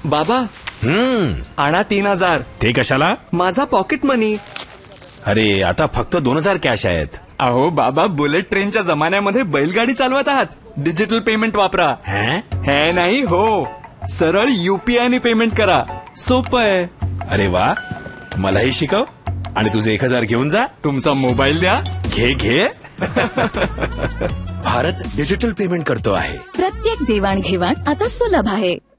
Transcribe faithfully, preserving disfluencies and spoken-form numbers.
बाबा हम्म आणा तीन हजार. ते कशाला? माझा पॉकेट मनी. अरे आता फक्त दोन हजार कॅश आहेत. अहो बाबा, बुलेट ट्रेनच्या जमान्यामध्ये बैलगाडी चालवत आहात. डिजिटल पेमेंट वापरा. हैं? हे नाही हो, सरळ यूपीआय ने पेमेंट करा. सोपं आहे. अरे वा, मलाही शिकव. आणि तुझे एक हजार घेऊन जा. तुमचा मोबाईल द्या. घे घे. भारत डिजिटल पेमेंट करतो आहे. प्रत्येक देवाणघेवाण आता सुलभ आहे.